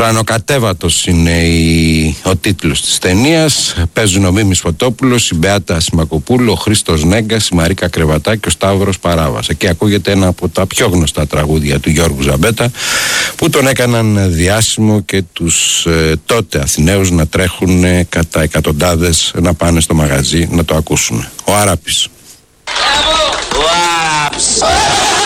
Ουρανοκατέβατος είναι ο τίτλος της ταινίας. Παίζουν ο Μίμης Φωτόπουλος, η Μπεάτα Σιμακοπούλου, ο Χρήστος Νέγκας, η Μαρίκα Κρεβατά και ο Σταύρος Παράβας. Εκεί ακούγεται ένα από τα πιο γνωστά τραγούδια του Γιώργου Ζαμπέτα, που τον έκαναν διάσημο και τους τότε Αθηναίους να τρέχουν κατά εκατοντάδες να πάνε στο μαγαζί να το ακούσουν. Ο Άραπης. Ο Άραπης.